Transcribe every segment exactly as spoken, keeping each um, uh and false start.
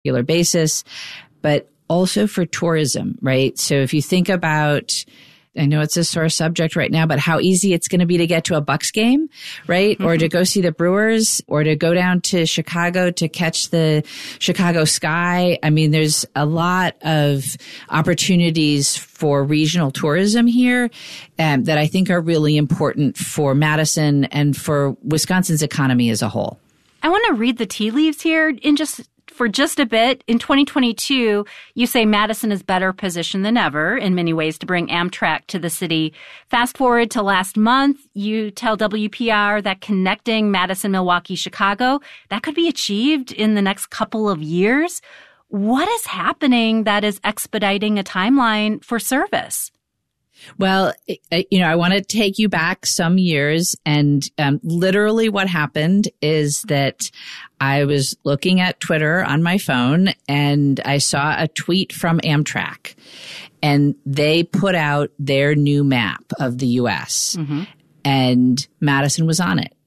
regular basis, but also for tourism, right? So if you think about, I know it's a sore subject right now, but how easy it's going to be to get to a Bucks game, right? Mm-hmm. Or to go see the Brewers, or to go down to Chicago to catch the Chicago Sky. I mean, there's a lot of opportunities for regional tourism here um, that I think are really important for Madison and for Wisconsin's economy as a whole. I want to read the tea leaves here in just for just a bit. In twenty twenty-two, you say Madison is better positioned than ever in many ways to bring Amtrak to the city. Fast forward to last month, you tell W P R that connecting Madison, Milwaukee, Chicago, that could be achieved in the next couple of years. What is happening that is expediting a timeline for service? Well, you know, I want to take you back some years, and um, literally what happened is that I was looking at Twitter on my phone and I saw a tweet from Amtrak, and they put out their new map of the U S Mm-hmm. and Madison was on it.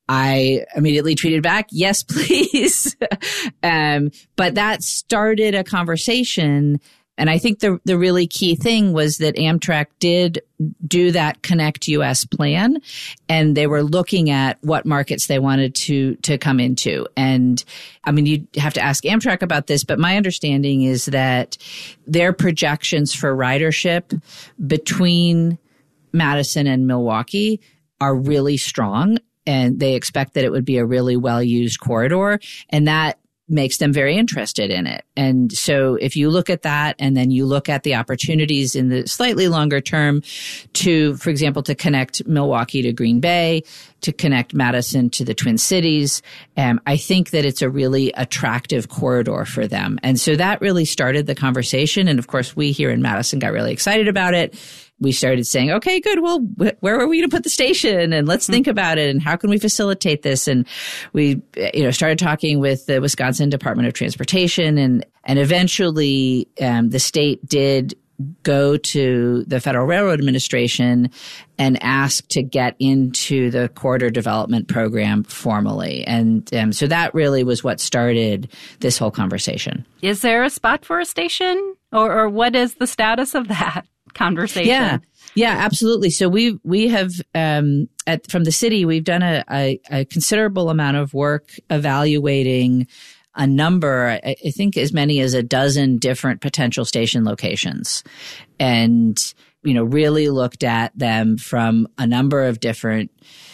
I immediately tweeted back, yes, please. um, but that started a conversation. And I think the the really key thing was that Amtrak did do that Connect U S plan, and they were looking at what markets they wanted to to come into. And I mean, you have to ask Amtrak about this, but my understanding is that their projections for ridership between Madison and Milwaukee are really strong, and they expect that it would be a really well-used corridor, and that makes them very interested in it. And so if you look at that and then you look at the opportunities in the slightly longer term to, for example, to connect Milwaukee to Green Bay, to connect Madison to the Twin Cities, um, I think that it's a really attractive corridor for them. And so that really started the conversation. And of course, we here in Madison got really excited about it. We started saying, okay, good. Well, wh- where are we going to put the station? And let's mm-hmm. think about it. And how can we facilitate this? And we, you know, started talking with the Wisconsin Department of Transportation, and, and eventually, um, the state did go to the Federal Railroad Administration and ask to get into the corridor development program formally. And um, so that really was what started this whole conversation. Is there a spot for a station, or, or what is the status of that conversation? Yeah. Yeah, absolutely. So we we have um, at from the city, we've done a, a, a considerable amount of work evaluating a number, I, I think as many as a dozen different potential station locations, and you know, really looked at them from a number of different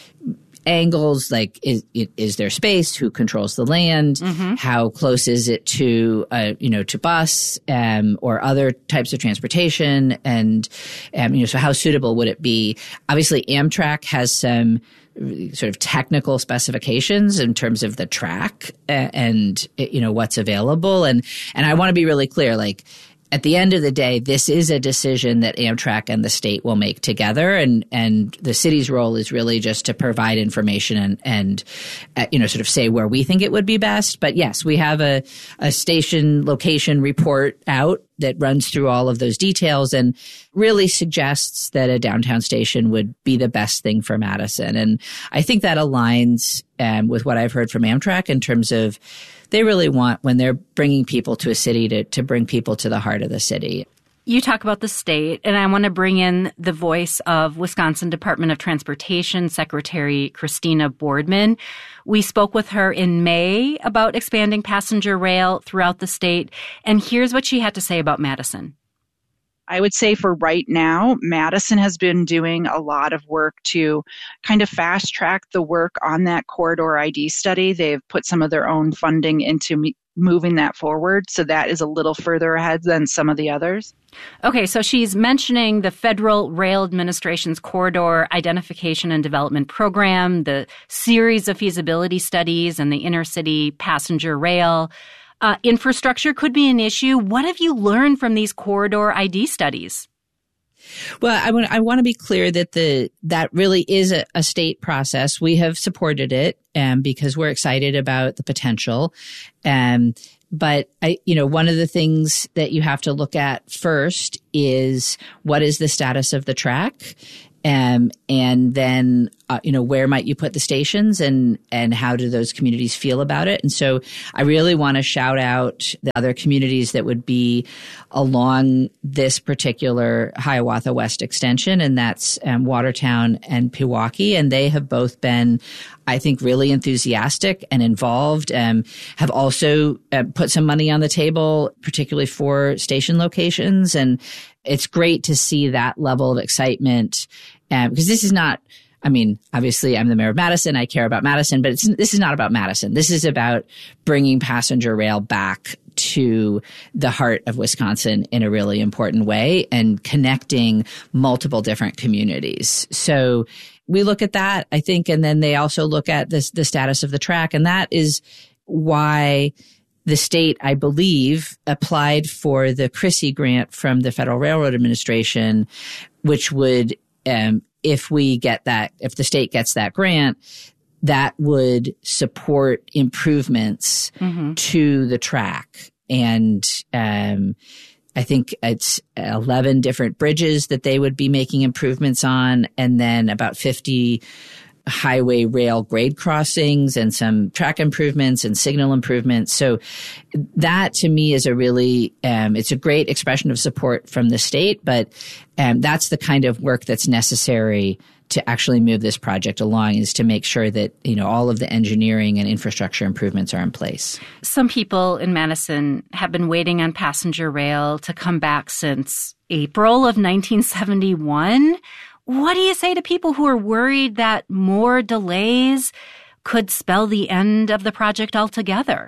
angles, like is, is there space? Who controls the land? Mm-hmm. How close is it to, uh, you know, to bus um, or other types of transportation? And, um, you know, so how suitable would it be? Obviously, Amtrak has some sort of technical specifications in terms of the track and, you know, what's available. And, and I want to be really clear, like, at the end of the day, this is a decision that Amtrak and the state will make together, and and the city's role is really just to provide information and and uh, you know, sort of say where we think it would be best. But yes, we have a a station location report out that runs through all of those details and really suggests that a downtown station would be the best thing for Madison. And I think that aligns um, with what I've heard from Amtrak in terms of they really want, when they're bringing people to a city, to, to bring people to the heart of the city. You talk about the state, and I want to bring in the voice of Wisconsin Department of Transportation Secretary Christina Boardman. We spoke with her in May about expanding passenger rail throughout the state, and here's what she had to say about Madison. I would say for right now, Madison has been doing a lot of work to kind of fast track the work on that corridor I D study. They've put some of their own funding into me- moving that forward. So that is a little further ahead than some of the others. Okay, so she's mentioning the Federal Rail Administration's Corridor Identification and Development Program, the series of feasibility studies, and the intercity passenger rail. Uh, infrastructure could be an issue. What have you learned from these corridor I D studies? Well, I want I want to be clear that the that really is a, a state process. We have supported it um, because we're excited about the potential. Um, but I, you know, one of the things that you have to look at first is what is the status of the track. Um, and then, uh, you know, where might you put the stations and, and how do those communities feel about it? And so I really want to shout out the other communities that would be along this particular Hiawatha West extension, and that's um, Watertown and Pewaukee. And they have both been, I think, really enthusiastic and involved, um, have also uh, put some money on the table, particularly for station locations. And it's great to see that level of excitement, um, because this is not, I mean, obviously I'm the mayor of Madison. I care about Madison, but it's, this is not about Madison. This is about bringing passenger rail back to the heart of Wisconsin in a really important way and connecting multiple different communities. So we look at that, I think, and then they also look at this, the status of the track. And that is why the state, I believe, applied for the C R I S I grant from the Federal Railroad Administration, which would, um, if we get that, if the state gets that grant, that would support improvements mm-hmm. to the track. And um, I think it's eleven different bridges that they would be making improvements on, and then about fifty highway rail grade crossings and some track improvements and signal improvements. So that to me is a really, um, it's a great expression of support from the state, but um, that's the kind of work that's necessary to actually move this project along, is to make sure that, you know, all of the engineering and infrastructure improvements are in place. Some people in Madison have been waiting on passenger rail to come back since April of nineteen seventy-one. What do you say to people who are worried that more delays could spell the end of the project altogether?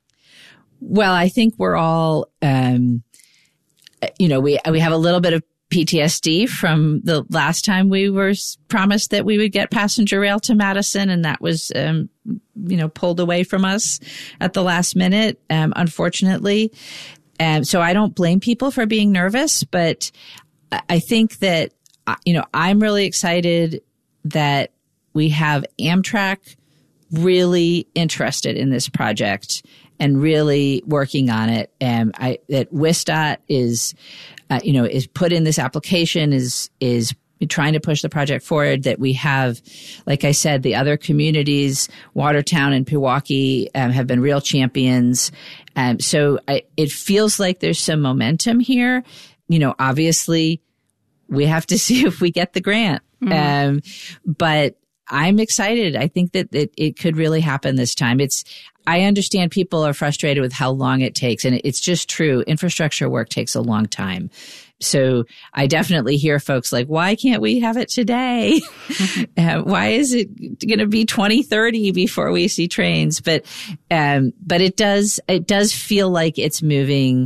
Well, I think we're all, um, you know, we we have a little bit of P T S D from the last time we were promised that we would get passenger rail to Madison, and that was, um, you know, pulled away from us at the last minute, um, unfortunately. Um, so I don't blame people for being nervous, but I think that, you know, I'm really excited that we have Amtrak really interested in this project and really working on it. And I, that WisDOT is, uh, you know, is put in this application, is, is trying to push the project forward, that we have, like I said, the other communities, Watertown and Pewaukee, um, have been real champions. Um, so I, it feels like there's some momentum here. You know, obviously, we have to see if we get the grant. Mm-hmm. Um, but I'm excited. I think that it, it could really happen this time. It's, I understand people are frustrated with how long it takes, and it's just true. Infrastructure work takes a long time. So I definitely hear folks like, why can't we have it today? uh, why is it going to be twenty thirty before we see trains? But, um, but it does, it does feel like it's moving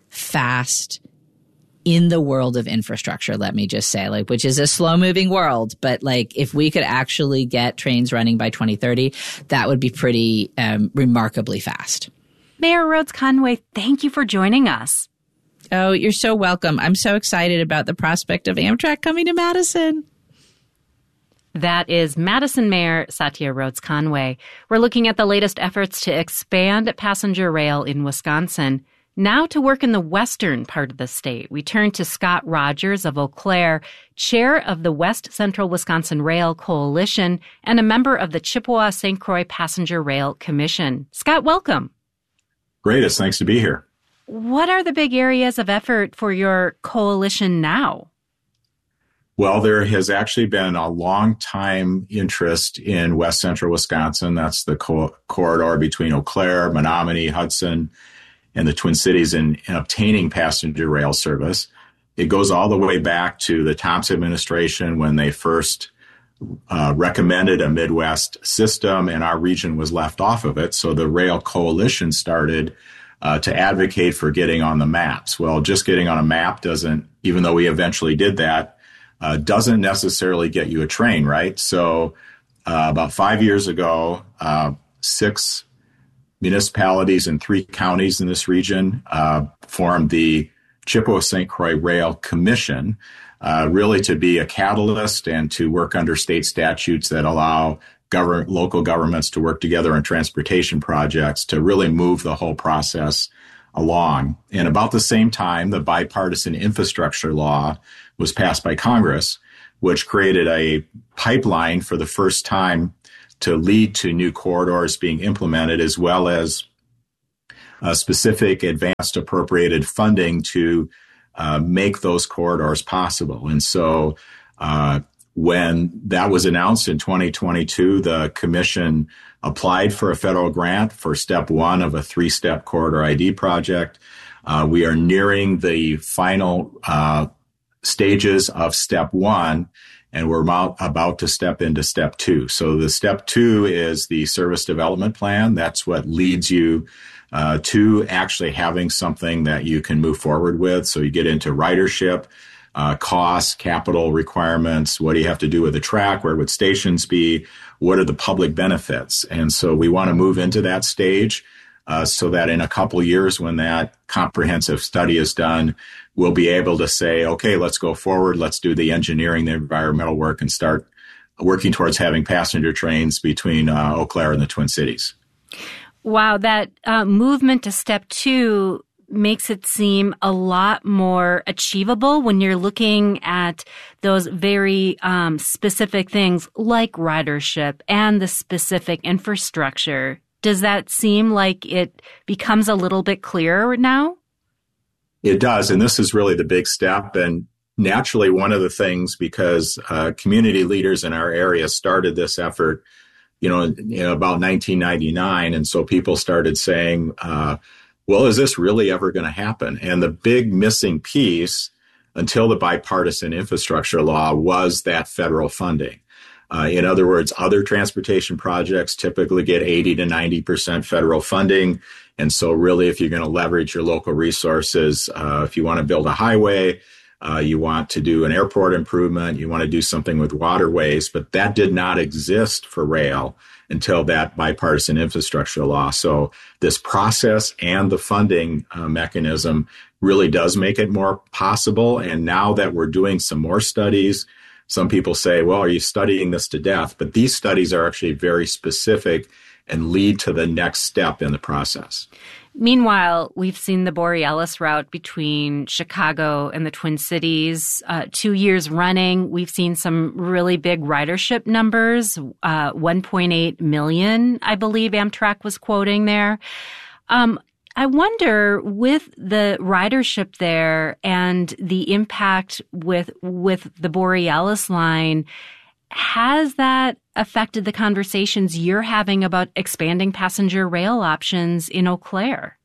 fast in the world of infrastructure, let me just say, like, which is a slow moving world. But like, if we could actually get trains running by twenty thirty, that would be pretty um, remarkably fast. Mayor Rhodes Conway, thank you for joining us. Oh, you're so welcome. I'm so excited about the prospect of Amtrak coming to Madison. That is Madison Mayor Satya Rhodes Conway. We're looking at the latest efforts to expand passenger rail in Wisconsin. Now to work in the western part of the state, we turn to Scott Rogers of Eau Claire, chair of the West Central Wisconsin Rail Coalition and a member of the Chippewa-Saint Croix Passenger Rail Commission. Scott, welcome. Great. It's nice to be here. What are the big areas of effort for your coalition now? Well, there has actually been a long time interest in West Central Wisconsin. That's the co- corridor between Eau Claire, Menominee, Hudson, and the Twin Cities in, in obtaining passenger rail service. It goes all the way back to the Thompson administration when they first uh, recommended a Midwest system, and our region was left off of it. So the Rail Coalition started uh, to advocate for getting on the maps. Well, just getting on a map doesn't, even though we eventually did that, uh, doesn't necessarily get you a train, right? So uh, about five years ago, uh, six municipalities and three counties in this region uh, formed the Chippewa-Saint Croix Rail Commission, uh, really to be a catalyst and to work under state statutes that allow government, local governments to work together on transportation projects to really move the whole process along. And about the same time, the bipartisan infrastructure law was passed by Congress, which created a pipeline for the first time to lead to new corridors being implemented, as well as uh, specific advanced appropriated funding to uh, make those corridors possible. And so uh, when that was announced in twenty twenty-two, the commission applied for a federal grant for step one of a three-step corridor I D project. Uh, we are nearing the final uh, stages of step one, and we're about, about to step into step two. So the step two is the service development plan. That's what leads you uh, to actually having something that you can move forward with. So you get into ridership, uh, costs, capital requirements. What do you have to do with the track? Where would stations be? What are the public benefits? And so we want to move into that stage uh, so that in a couple of years, when that comprehensive study is done, we'll be able to say, okay, let's go forward. Let's do the engineering, the environmental work, and start working towards having passenger trains between uh, Eau Claire and the Twin Cities. Wow, that uh, movement to step two makes it seem a lot more achievable when you're looking at those very um, specific things like ridership and the specific infrastructure. Does that seem like it becomes a little bit clearer now? It does, and this is really the big step. And naturally, one of the things, because uh, community leaders in our area started this effort, you know, in about nineteen ninety-nine, and so people started saying, uh, well, is this really ever going to happen? And the big missing piece until the bipartisan infrastructure law was that federal funding. Uh, in other words, other transportation projects typically get eighty to ninety percent federal funding. And so really, if you're going to leverage your local resources, uh, if you want to build a highway, uh, you want to do an airport improvement, you want to do something with waterways, but that did not exist for rail until that bipartisan infrastructure law. So this process and the funding uh, mechanism really does make it more possible. And now that we're doing some more studies, some people say, well, are you studying this to death? But these studies are actually very specific and lead to the next step in the process. Meanwhile, we've seen the Borealis route between Chicago and the Twin Cities uh, two years running. We've seen some really big ridership numbers, uh, one point eight million, I believe Amtrak was quoting there. Um, I wonder, with the ridership there and the impact with with the Borealis line, has that affected the conversations you're having about expanding passenger rail options in Eau Claire?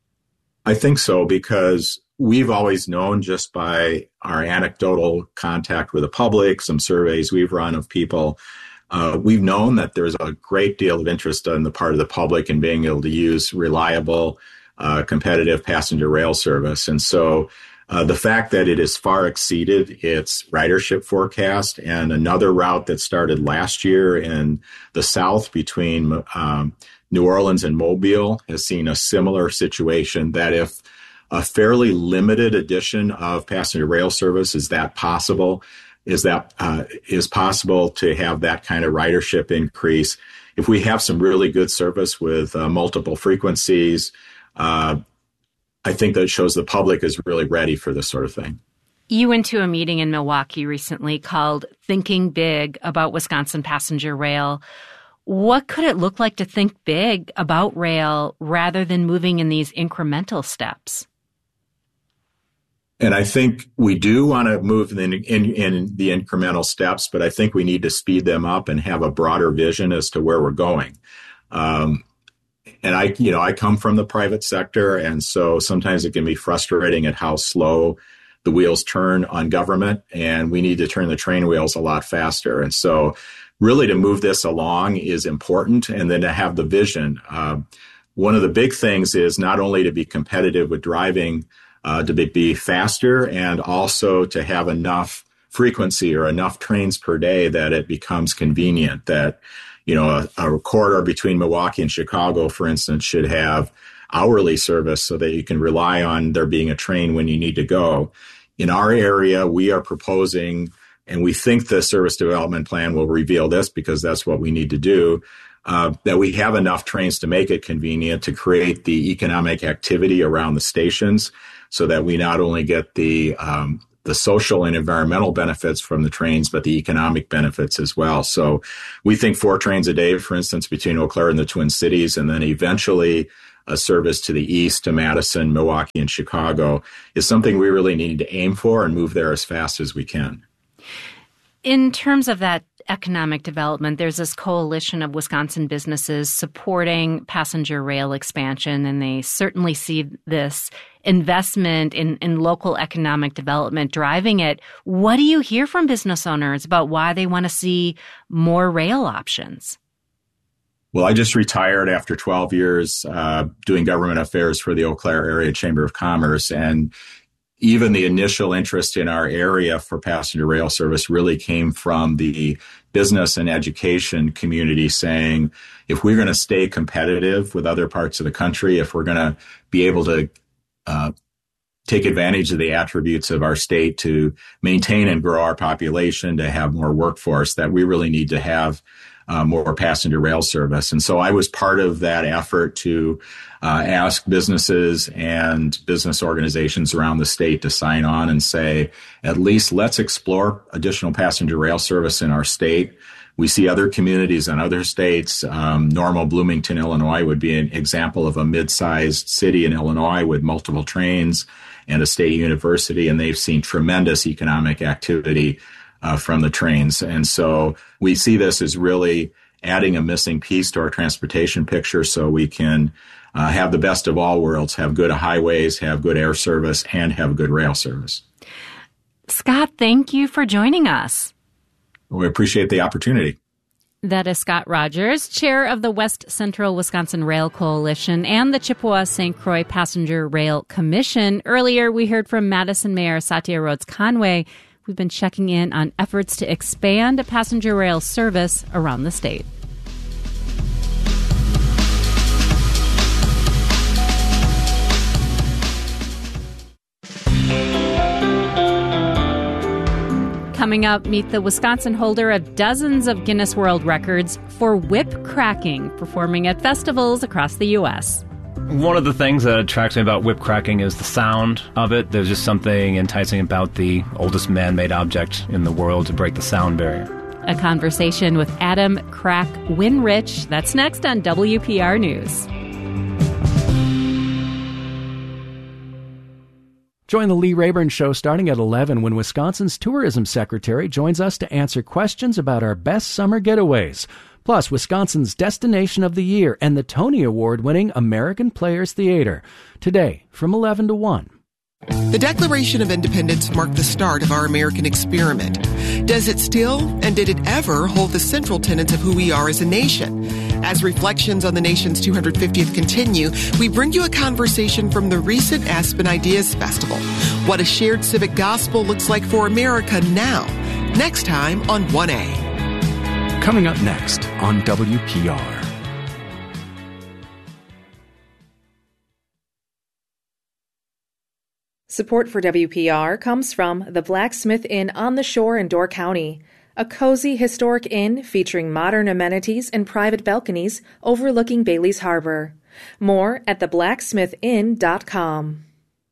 I think so, because we've always known, just by our anecdotal contact with the public, some surveys we've run of people, uh, we've known that there's a great deal of interest on the part of the public in being able to use reliable, uh, competitive passenger rail service. And so Uh, the fact that it has far exceeded its ridership forecast, and another route that started last year in the south between um, New Orleans and Mobile has seen a similar situation, that if a fairly limited addition of passenger rail service is that possible, is that uh, is possible to have that kind of ridership increase. If we have some really good service with uh, multiple frequencies, uh, I think that shows the public is really ready for this sort of thing. You went to a meeting in Milwaukee recently called Thinking Big about Wisconsin passenger rail. What could it look like to think big about rail rather than moving in these incremental steps? And I think we do want to move in, in, in the incremental steps, but I think we need to speed them up and have a broader vision as to where we're going. Um, And I, you know, I come from the private sector, and so sometimes it can be frustrating at how slow the wheels turn on government, and we need to turn the train wheels a lot faster. And so really to move this along is important, and then to have the vision. Uh, one of the big things is not only to be competitive with driving, uh, to be, be faster, and also to have enough frequency or enough trains per day that it becomes convenient, that You know, a, a corridor between Milwaukee and Chicago, for instance, should have hourly service so that you can rely on there being a train when you need to go. In our area, we are proposing, and we think the service development plan will reveal this because that's what we need to do, uh, that we have enough trains to make it convenient to create the economic activity around the stations so that we not only get the um, the social and environmental benefits from the trains, but the economic benefits as well. So we think four trains a day, for instance, between Eau Claire and the Twin Cities, and then eventually a service to the east to Madison, Milwaukee, and Chicago is something we really need to aim for and move there as fast as we can. In terms of that economic development, there's this coalition of Wisconsin businesses supporting passenger rail expansion, and they certainly see this investment in, in local economic development driving it. What do you hear from business owners about why they want to see more rail options? Well, I just retired after twelve years uh, doing government affairs for the Eau Claire Area Chamber of Commerce, and even the initial interest in our area for passenger rail service really came from the business and education community saying, if we're going to stay competitive with other parts of the country, if we're going to be able to uh, take advantage of the attributes of our state to maintain and grow our population, to have more workforce, that we really need to have Uh, more passenger rail service. And so I was part of that effort to uh, ask businesses and business organizations around the state to sign on and say, at least let's explore additional passenger rail service in our state. We see other communities in other states. Um, Normal, Bloomington, Illinois would be an example of a mid-sized city in Illinois with multiple trains and a state university, and they've seen tremendous economic activity Uh, from the trains. And so we see this as really adding a missing piece to our transportation picture so we can uh, have the best of all worlds, have good highways, have good air service, and have good rail service. Scott, thank you for joining us. We appreciate the opportunity. That is Scott Rogers, chair of the West Central Wisconsin Rail Coalition and the Chippewa-Saint Croix Passenger Rail Commission. Earlier, we heard from Madison Mayor Satya Rhodes Conway. We've been checking in on efforts to expand passenger rail service around the state. Coming up, meet the Wisconsin holder of dozens of Guinness World Records for whip cracking, performing at festivals across the U S One of the things that attracts me about whip cracking is the sound of it. There's just something enticing about the oldest man-made object in the world to break the sound barrier. A conversation with Adam Crack Winrich. That's next on W P R News. Join the Lee Rayburn Show starting at eleven when Wisconsin's tourism secretary joins us to answer questions about our best summer getaways. Plus, Wisconsin's Destination of the Year and the Tony Award-winning American Players Theater. Today, from eleven to one. The Declaration of Independence marked the start of our American experiment. Does it still, and did it ever, hold the central tenets of who we are as a nation? As reflections on the nation's two hundred fiftieth continue, we bring you a conversation from the recent Aspen Ideas Festival. What a shared civic gospel looks like for America now. Next time on one A. Coming up next on W P R. Support for W P R comes from the Blacksmith Inn on the Shore in Door County, a cozy historic inn featuring modern amenities and private balconies overlooking Bailey's Harbor. More at the blacksmith inn dot com.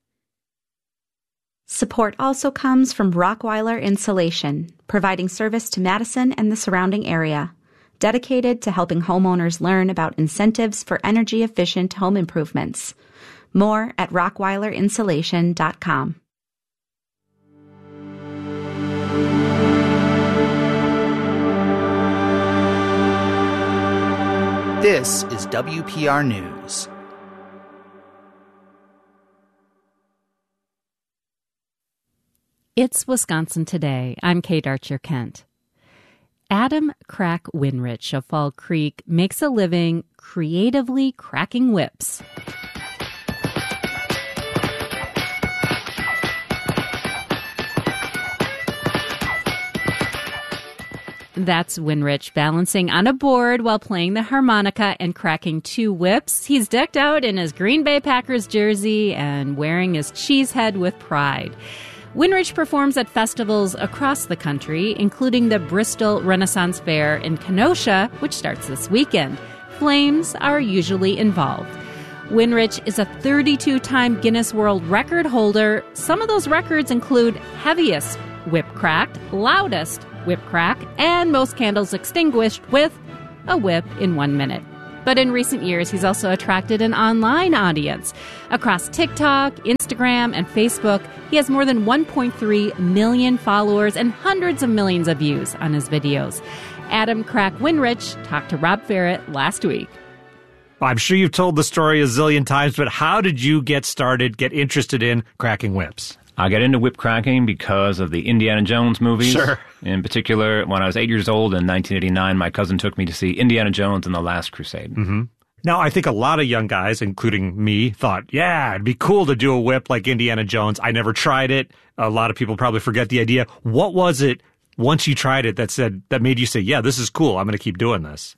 Support also comes from Rockweiler Insulation, providing service to Madison and the surrounding area, dedicated to helping homeowners learn about incentives for energy-efficient home improvements. More at rockweiler insulation dot com. This is W P R News. It's Wisconsin Today. I'm Kate Archer-Kent. Adam Crack Winrich of Fall Creek makes a living creatively cracking whips. That's Winrich balancing on a board while playing the harmonica and cracking two whips. He's decked out in his Green Bay Packers jersey and wearing his cheese head with pride. Winrich performs at festivals across the country, including the Bristol Renaissance Fair in Kenosha, which starts this weekend. Flames are usually involved. Winrich is a thirty-two-time Guinness World Record holder. Some of those records include heaviest whip cracked, loudest whip crack, and most candles extinguished with a whip in one minute. But in recent years, he's also attracted an online audience. Across TikTok, Instagram, and Facebook, he has more than one point three million followers and hundreds of millions of views on his videos. Adam Crack Winrich talked to Rob Ferret last week. I'm sure you've told the story a zillion times, but how did you get started, get interested in cracking whips? I got into whip cracking because of the Indiana Jones movies. Sure. In particular, when I was eight years old in nineteen eighty-nine, my cousin took me to see Indiana Jones and the Last Crusade. Mm-hmm. Now, I think a lot of young guys, including me, thought, yeah, it'd be cool to do a whip like Indiana Jones. I never tried it. A lot of people probably forget the idea. What was it, once you tried it, that said that made you say, yeah, this is cool, I'm going to keep doing this?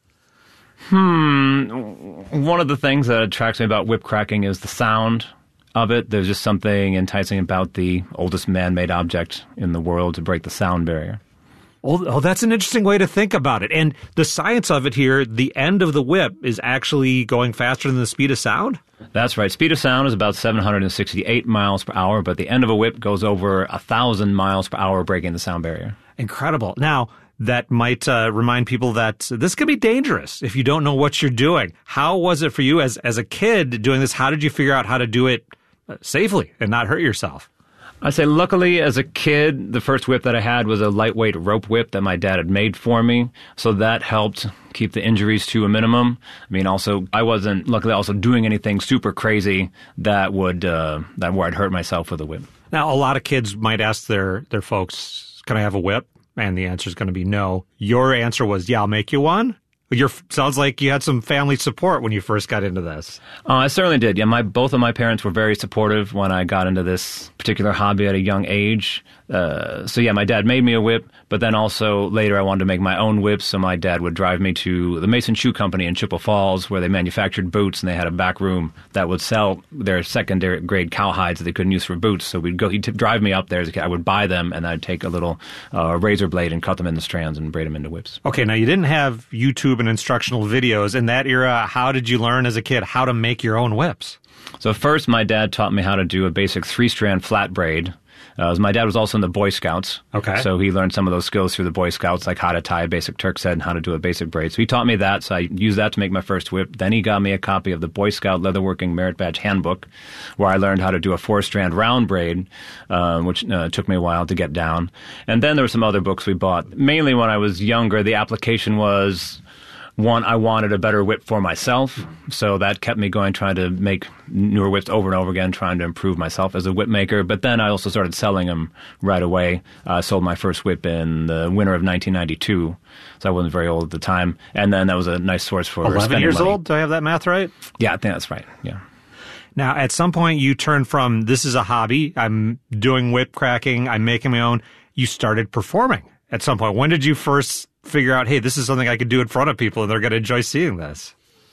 Hmm. One of the things that attracts me about whip cracking is the sound of it. There's just something enticing about the oldest man-made object in the world to break the sound barrier. Oh, oh, that's an interesting way to think about it. And the science of it here, the end of the whip is actually going faster than the speed of sound? That's right. Speed of sound is about seven hundred sixty-eight miles per hour, but the end of a whip goes over one thousand miles per hour, breaking the sound barrier. Incredible. Now, that might uh, remind people that this can be dangerous if you don't know what you're doing. How was it for you as, as a kid doing this? How did you figure out how to do it safely and not hurt yourself? I say, luckily, as a kid, the first whip that I had was a lightweight rope whip that my dad had made for me. So that helped keep the injuries to a minimum. I mean, also, I wasn't, luckily, also doing anything super crazy that would, uh, that where I'd hurt myself with a whip. Now, a lot of kids might ask their, their folks, can I have a whip? And the answer is going to be no. Your answer was, yeah, I'll make you one. Your sounds like you had some family support when you first got into this. Uh, I certainly did. Yeah, my both of my parents were very supportive when I got into this particular hobby at a young age. Uh, so yeah, my dad made me a whip, but then also later I wanted to make my own whips. So my dad would drive me to the Mason Shoe Company in Chippewa Falls, where they manufactured boots, and they had a back room that would sell their secondary grade cowhides that they couldn't use for boots. So we'd go. He'd t- drive me up there as a kid. I would buy them, and I'd take a little uh, razor blade and cut them into strands and braid them into whips. Okay, now you didn't have YouTube and instructional videos in that era. How did you learn as a kid how to make your own whips? So first, my dad taught me how to do a basic three-strand flat braid. Uh, my dad was also in the Boy Scouts. Okay. So he learned some of those skills through the Boy Scouts, like how to tie a basic Turk's head and how to do a basic braid. So he taught me that, so I used that to make my first whip. Then he got me a copy of the Boy Scout Leatherworking Merit Badge Handbook, where I learned how to do a four-strand round braid, uh, which uh, took me a while to get down. And then there were some other books we bought. Mainly when I was younger, the application was... One, I wanted a better whip for myself, so that kept me going, trying to make newer whips over and over again, trying to improve myself as a whip maker. But then I also started selling them right away. I uh, sold my first whip in the winter of nineteen ninety-two, so I wasn't very old at the time. And then that was a nice source for eleven spending years money. old? Do I have that math right? Yeah, I think that's right, yeah. Now, at some point, you turned from, this is a hobby, I'm doing whip cracking, I'm making my own, you started performing at some point. When did you first figure out, hey, this is something I could do in front of people and they're going to enjoy seeing this?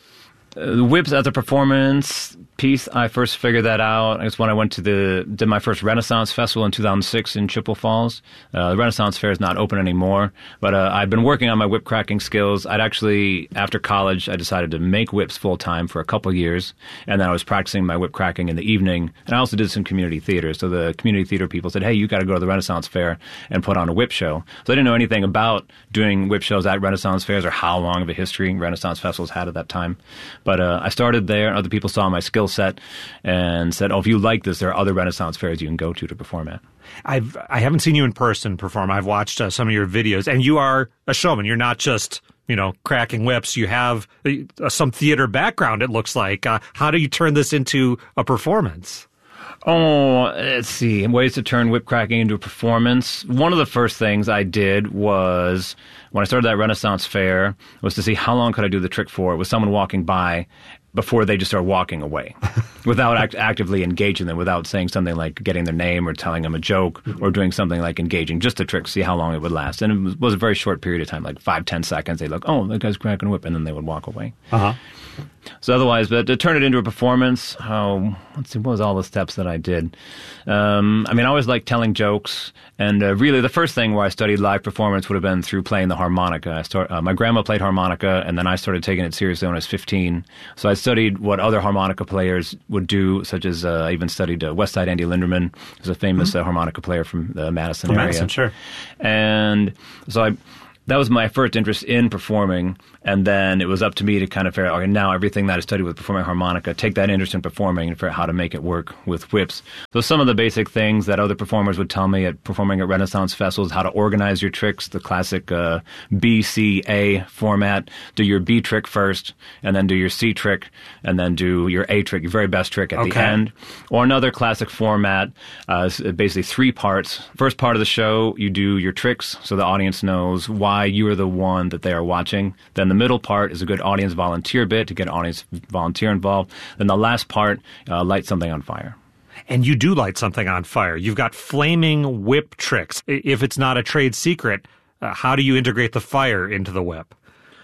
Uh, the whips as a performance piece, I first figured that out. I guess when I went to the, did my first Renaissance Festival in two thousand six in Chippewa Falls. Uh, the Renaissance Fair is not open anymore, but uh, I'd been working on my whip cracking skills. I'd actually, after college, I decided to make whips full time for a couple years, and then I was practicing my whip cracking in the evening, and I also did some community theater. So the community theater people said, hey, you got to go to the Renaissance Fair and put on a whip show. So I didn't know anything about doing whip shows at Renaissance Fairs or how long of a history Renaissance festivals had at that time. But uh, I started there, and other people saw my skill set and said, oh, if you like this, there are other Renaissance fairs you can go to to perform at. I've, I haven't seen you in person perform. I've watched uh, some of your videos, and you are a showman. You're not just, you know, cracking whips. You have uh, some theater background, it looks like. Uh, how do you turn this into a performance? Oh, let's see. Ways to turn whip cracking into a performance. One of the first things I did was, when I started that Renaissance Fair, was to see how long could I do the trick for with someone walking by before they just start walking away without act- actively engaging them, without saying something like getting their name or telling them a joke or doing something like engaging, just a trick, see how long it would last. And it was, was a very short period of time, like five, ten seconds. They'd look, oh, that guy's cracking a whip, and then they would walk away. Uh-huh. So otherwise, but to turn it into a performance, oh, let's see, what was all the steps that I did? Um, I mean, I always liked telling jokes, and uh, really the first thing where I studied live performance would have been through playing the harmonica. I start, uh, my grandma played harmonica, and then I started taking it seriously when I was fifteen. So I studied what other harmonica players would do, such as uh, I even studied uh, West Side Andy Linderman, who's a famous mm-hmm. uh, harmonica player from the Madison from area. Madison, sure. And so I... That was my first interest in performing, and then it was up to me to kind of figure out, okay, now everything that I studied with performing harmonica, take that interest in performing and figure out how to make it work with whips. So some of the basic things that other performers would tell me at performing at Renaissance festivals, how to organize your tricks, the classic uh, B, C, A format. Do your B trick first, and then do your C trick, and then do your A trick, your very best trick at okay. the end. Or another classic format, uh, basically three parts. First part of the show, you do your tricks, so the audience knows why you are the one that they are watching. Then the middle part is a good audience volunteer bit to get an audience volunteer involved. Then the last part, uh, light something on fire. And you do light something on fire. You've got flaming whip tricks. If it's not a trade secret, uh, how do you integrate the fire into the whip?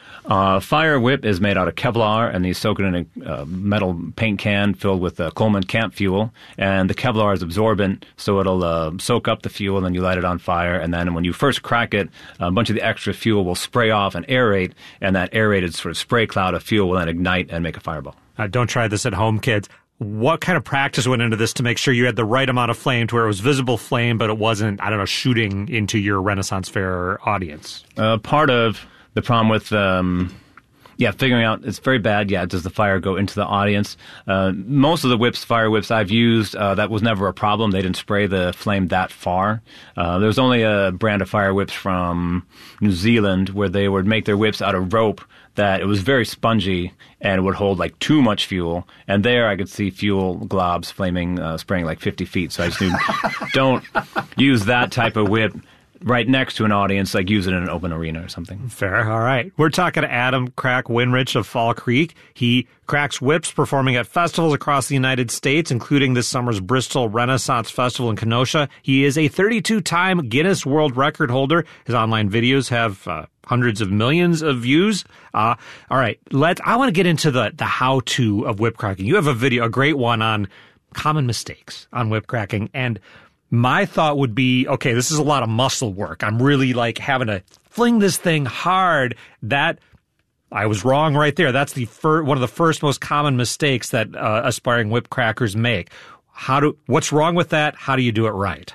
Uh, fire whip is made out of Kevlar, and you soak it in a uh, metal paint can filled with uh, Coleman camp fuel. And the Kevlar is absorbent, so it'll uh, soak up the fuel, and then you light it on fire. And then when you first crack it, a bunch of the extra fuel will spray off and aerate, and that aerated sort of spray cloud of fuel will then ignite and make a fireball. Uh, don't try this at home, kids. What kind of practice went into this to make sure you had the right amount of flame to where it was visible flame, but it wasn't, I don't know, shooting into your Renaissance Fair audience? Uh, part of... The problem with, um, yeah, figuring out, it's very bad, yeah, does the fire go into the audience? Uh, most of the whips, fire whips I've used, uh, that was never a problem. They didn't spray the flame that far. Uh, there was only a brand of fire whips from New Zealand where they would make their whips out of rope that it was very spongy and it would hold like too much fuel. And there I could see fuel globs flaming, uh, spraying like fifty feet. So I just knew, don't use that type of whip right next to an audience, like use it in an open arena or something. Fair. All right. We're talking to Adam Crack Winrich of Fall Creek. He cracks whips performing at festivals across the United States, including this summer's Bristol Renaissance Festival in Kenosha. He is a thirty-two-time Guinness World Record holder. His online videos have uh, hundreds of millions of views. Uh, all right. Let I want to get into the, the how-to of whip cracking. You have a video, a great one on common mistakes on whip cracking, and my thought would be, okay, this is a lot of muscle work. I'm really like having to fling this thing hard. That I was wrong right there. That's the fir- one of the first most common mistakes that uh, aspiring whip crackers make. How do? What's wrong with that? How do you do it right?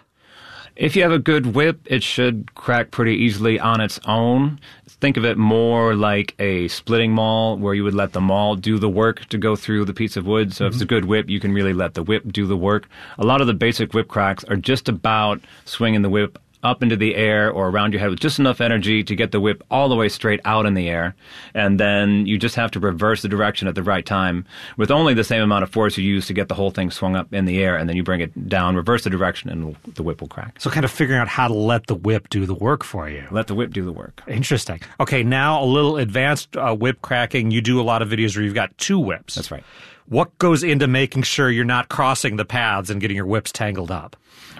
If you have a good whip, it should crack pretty easily on its own. Think of it more like a splitting maul, where you would let the maul do the work to go through the piece of wood. So mm-hmm. if it's a good whip, you can really let the whip do the work. A lot of the basic whip cracks are just about swinging the whip up into the air or around your head with just enough energy to get the whip all the way straight out in the air. And then you just have to reverse the direction at the right time with only the same amount of force you use to get the whole thing swung up in the air. And then you bring it down, reverse the direction, and the whip will crack. So kind of figuring out how to let the whip do the work for you. Let the whip do the work. Interesting. Okay, now a little advanced uh, whip cracking. You do a lot of videos where you've got two whips. That's right. What goes into making sure you're not crossing the paths and getting your whips tangled up?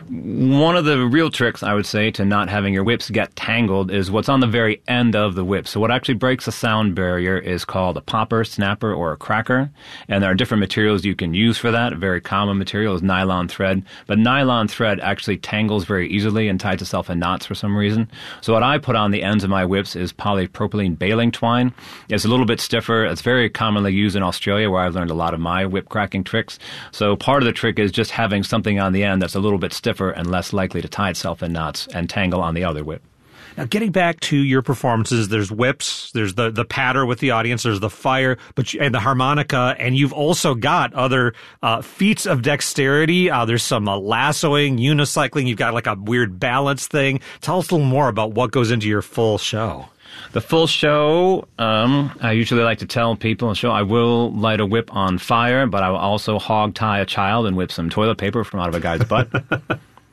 One of the real tricks, I would say, to not having your whips get tangled is what's on the very end of the whip. So what actually breaks a sound barrier is called a popper, snapper, or a cracker. And there are different materials you can use for that. A very common material is nylon thread. But nylon thread actually tangles very easily and ties itself in knots for some reason. So what I put on the ends of my whips is polypropylene baling twine. It's a little bit stiffer. It's very commonly used in Australia, where I've learned a lot of my whip cracking tricks. So part of the trick is just having something on the end that's a little bit stiffer and less likely to tie itself in knots and tangle on the other whip. Now, getting back to your performances, there's whips, there's the, the patter with the audience, there's the fire, but you, and the harmonica, and you've also got other uh, feats of dexterity. Uh, there's some uh, lassoing, unicycling. You've got like a weird balance thing. Tell us a little more about what goes into your full show. The full show, um, I usually like to tell people in the show, I will light a whip on fire, but I will also hog tie a child and whip some toilet paper from out of a guy's butt.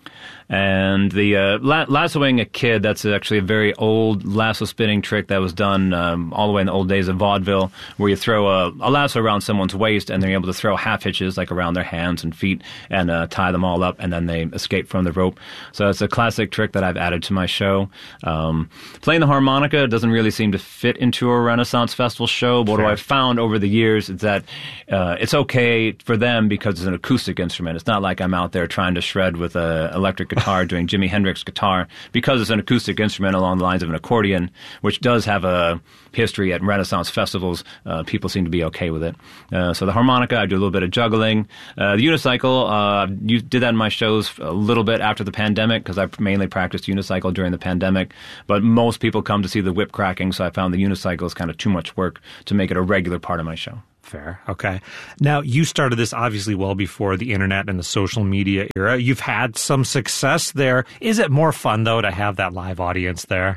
And the uh, la- lassoing a kid, that's actually a very old lasso spinning trick that was done um, all the way in the old days of vaudeville, where you throw a, a lasso around someone's waist and they're able to throw half hitches like around their hands and feet and uh, tie them all up, and then they escape from the rope. So it's a classic trick that I've added to my show. Um, playing the harmonica doesn't really seem to fit into a Renaissance Festival show, but sure. what I've found over the years is that uh, it's okay for them because it's an acoustic instrument. It's not like I'm out there trying to shred with an electric guitar doing Jimi Hendrix guitar, because it's an acoustic instrument along the lines of an accordion, which does have a history at Renaissance festivals. Uh, people seem to be okay with it. Uh, so the harmonica, I do a little bit of juggling. Uh, the unicycle, uh, you did that in my shows a little bit after the pandemic, because I mainly practiced unicycle during the pandemic. But most people come to see the whip cracking, so I found the unicycle is kind of too much work to make it a regular part of my show. Fair. Okay. Now, you started this obviously well before the internet and the social media era. You've had some success there. Is it more fun, though, to have that live audience there?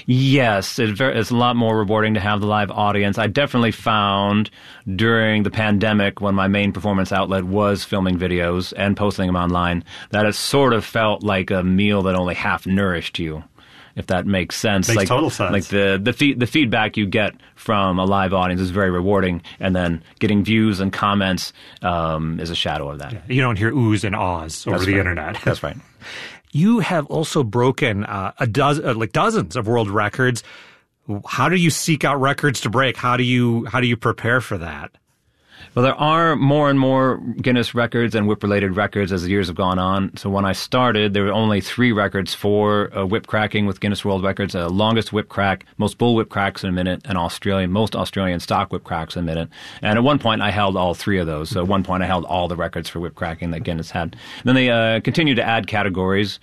Yes, it's, very, it's a lot more rewarding to have the live audience. I definitely found during the pandemic, when my main performance outlet was filming videos and posting them online, that it sort of felt like a meal that only half nourished you, if that makes sense. Makes like, total sense. Like the the, fe- the feedback you get from a live audience is very rewarding, and then getting views and comments um, is a shadow of that. Yeah, you don't hear oohs and ahs over That's the right. internet. That's right. You have also broken uh, a dozen, uh, like dozens of world records. How do you seek out records to break? How do you how do you prepare for that? Well, there are more and more Guinness records and whip-related records as the years have gone on. So when I started, there were only three records for uh, whip cracking with Guinness World Records: uh, longest whip crack, most bull whip cracks in a minute, and Australian most Australian stock whip cracks in a minute. And at one point, I held all three of those. So at one point, I held all the records for whip cracking that Guinness had. Then they uh, continued to add categories,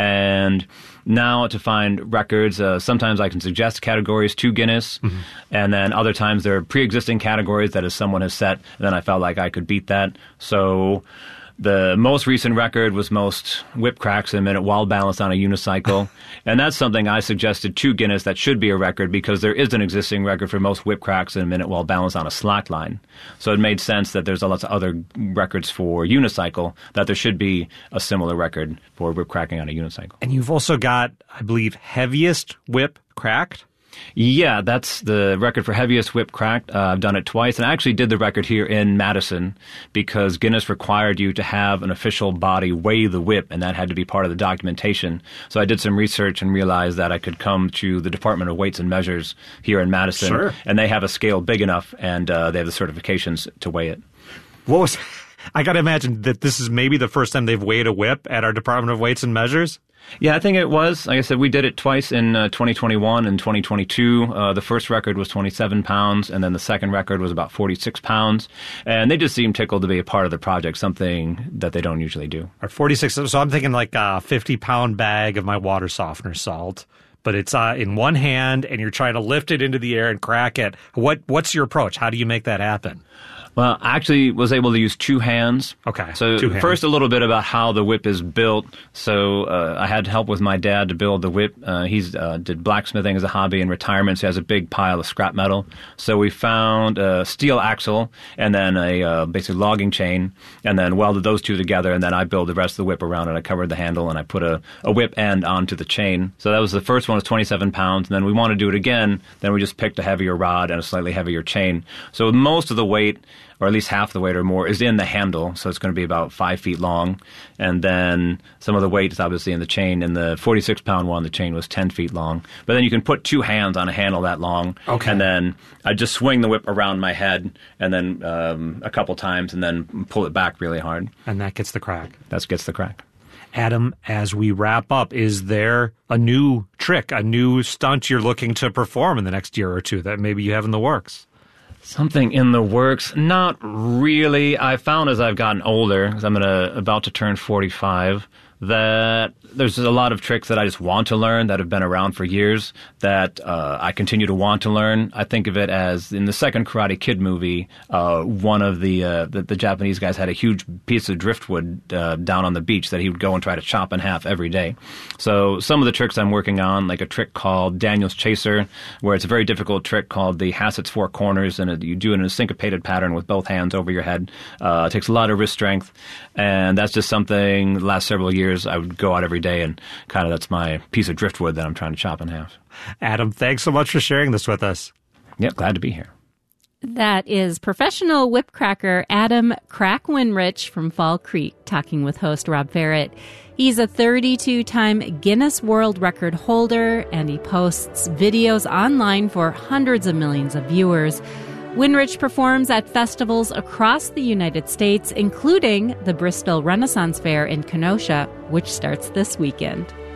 and now to find records, uh, sometimes I can suggest categories to Guinness, mm-hmm. and then other times there are pre-existing categories that if someone has set, then I felt like I could beat that. So the most recent record was most whip cracks in a minute while balanced on a unicycle, and that's something I suggested to Guinness that should be a record, because there is an existing record for most whip cracks in a minute while balanced on a slack line. So it made sense that there's lots of other records for unicycle, that there should be a similar record for whip cracking on a unicycle. And you've also got, I believe, heaviest whip cracked? Yeah, that's the record for heaviest whip cracked. Uh, I've done it twice, and I actually did the record here in Madison because Guinness required you to have an official body weigh the whip, and that had to be part of the documentation. So I did some research and realized that I could come to the Department of Weights and Measures here in Madison, sure. and they have a scale big enough, and uh, they have the certifications to weigh it. What was? I got to imagine that this is maybe the first time they've weighed a whip at our Department of Weights and Measures. Yeah, I think it was. Like I said, we did it twice in uh, twenty twenty-one and twenty twenty-two. Uh, the first record was twenty-seven pounds, and then the second record was about forty-six pounds. And they just seemed tickled to be a part of the project, something that they don't usually do. Or forty-six. So I'm thinking like a fifty-pound bag of my water softener salt, but it's uh, in one hand, and you're trying to lift it into the air and crack it. What What's your approach? How do you make that happen? Well, I actually was able to use two hands. Okay, So two hands. First, a little bit about how the whip is built. So uh, I had help with my dad to build the whip. Uh, he's uh, did blacksmithing as a hobby in retirement, so he has a big pile of scrap metal. So we found a steel axle and then a uh, basically logging chain, and then welded those two together, and then I built the rest of the whip around it. I covered the handle, and I put a, a whip end onto the chain. So that was the first one, was twenty-seven pounds, and then we want to do it again. Then we just picked a heavier rod and a slightly heavier chain. So most of the weight, or at least half the weight or more, is in the handle, so it's going to be about five feet long. And then some of the weight is obviously in the chain. In the forty-six pound one, the chain was ten feet long. But then you can put two hands on a handle that long. Okay. And then I just swing the whip around my head, and then um, a couple times, and then pull it back really hard. And that gets the crack. That gets the crack. Adam, as we wrap up, is there a new trick, a new stunt you're looking to perform in the next year or two that maybe you have in the works? Something in the works? Not really. I found as I've gotten older, because I'm gonna, about to turn forty-five, that there's a lot of tricks that I just want to learn that have been around for years that uh, I continue to want to learn. I think of it as in the second Karate Kid movie, uh, one of the, uh, the the Japanese guys had a huge piece of driftwood uh, down on the beach that he would go and try to chop in half every day. So some of the tricks I'm working on, like a trick called Daniel's Chaser, where it's a very difficult trick called the Hassett's Four Corners, and it, you do it in a syncopated pattern with both hands over your head. Uh, it takes a lot of wrist strength, and that's just something the last several years years, I would go out every day, and kind of that's my piece of driftwood that I'm trying to chop in half. Adam, thanks so much for sharing this with us. Yep, glad to be here. That is professional whip cracker Adam Crack Winrich from Fall Creek talking with host Rob Ferret. He's a thirty-two-time Guinness World Record holder, and he posts videos online for hundreds of millions of viewers. Winrich performs at festivals across the United States, including the Bristol Renaissance Fair in Kenosha, which starts this weekend.